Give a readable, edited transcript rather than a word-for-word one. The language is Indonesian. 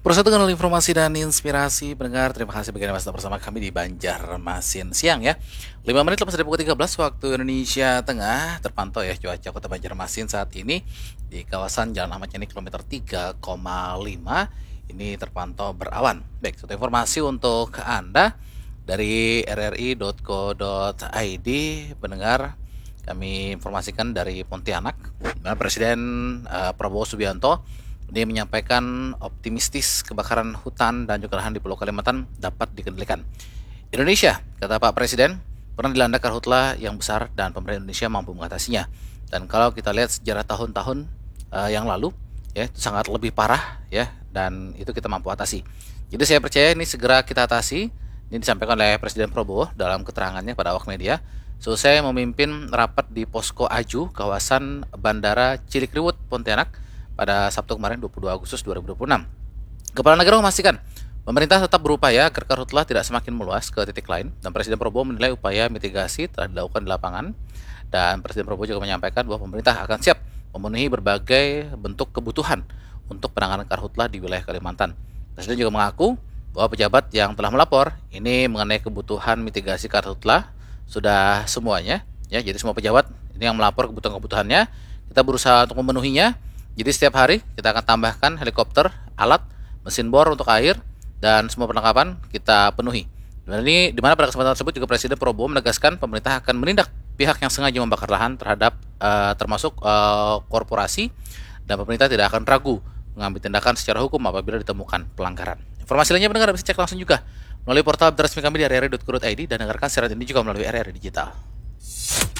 Persatuan informasi dan inspirasi pendengar, terima kasih bagi Anda masih bersama kami di Banjarmasin siang ya. 5 menit lepas dari pukul 13 waktu Indonesia Tengah, terpantau ya cuaca kota Banjarmasin saat ini di kawasan Jalan Ahmad Yani kilometer 3,5 ini terpantau berawan. Baik, satu informasi untuk Anda dari rri.co.id pendengar, kami informasikan dari Pontianak, Presiden Prabowo Subianto dia menyampaikan optimistis kebakaran hutan dan juga lahan di Pulau Kalimantan dapat dikendalikan. Indonesia, kata Pak Presiden, pernah dilanda karhutla yang besar dan pemerintah Indonesia mampu mengatasinya. Dan kalau kita lihat sejarah tahun-tahun yang lalu, ya itu sangat lebih parah ya, dan itu kita mampu atasi. Jadi saya percaya ini segera kita atasi. Ini disampaikan oleh Presiden Prabowo dalam keterangannya pada awak media. Selesai memimpin rapat di Posko Aju, kawasan Bandara Cilikriwut, Pontianak, pada Sabtu kemarin 22 Agustus 2026. Kepala negara memastikan pemerintah tetap berupaya agar karhutlah tidak semakin meluas ke titik lain, dan Presiden Prabowo menilai upaya mitigasi telah dilakukan di lapangan. Dan Presiden Prabowo juga menyampaikan bahwa pemerintah akan siap memenuhi berbagai bentuk kebutuhan untuk penanganan karhutlah di wilayah Kalimantan. Presiden juga mengaku bahwa pejabat yang telah melapor ini mengenai kebutuhan mitigasi karhutlah sudah semuanya ya, jadi semua pejabat ini yang melapor kebutuhan-kebutuhannya, kita berusaha untuk memenuhinya. Jadi setiap hari kita akan tambahkan helikopter, alat, mesin bor untuk air, dan semua perlengkapan kita penuhi. Dan ini dimana pada kesempatan tersebut juga Presiden Prabowo menegaskan pemerintah akan menindak pihak yang sengaja membakar lahan terhadap termasuk korporasi, dan pemerintah tidak akan ragu mengambil tindakan secara hukum apabila ditemukan pelanggaran. Informasi lainnya pendengar bisa cek langsung juga melalui portal resmi kami di rri.co.id dan dengarkan siaran ini juga melalui RRI Digital.